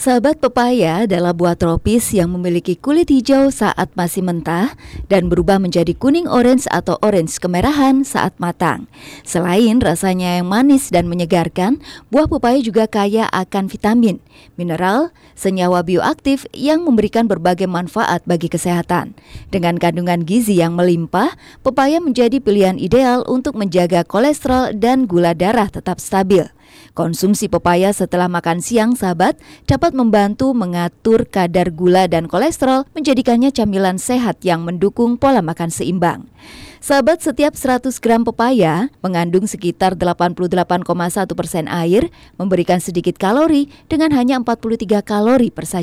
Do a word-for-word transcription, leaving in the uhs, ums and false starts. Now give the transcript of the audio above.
Sahabat, pepaya adalah buah tropis yang memiliki kulit hijau saat masih mentah dan berubah menjadi kuning orange atau orange kemerahan saat matang. Selain rasanya yang manis dan menyegarkan, buah pepaya juga kaya akan vitamin, mineral, senyawa bioaktif yang memberikan berbagai manfaat bagi kesehatan. Dengan kandungan gizi yang melimpah, pepaya menjadi pilihan ideal untuk menjaga kolesterol dan gula darah tetap stabil. Konsumsi pepaya setelah makan siang, sahabat, dapat membantu mengatur kadar gula dan kolesterol, menjadikannya camilan sehat yang mendukung pola makan seimbang. Sahabat, setiap seratus gram pepaya mengandung sekitar delapan puluh delapan koma satu persen air, memberikan sedikit kalori dengan hanya empat puluh tiga kalori per sajian.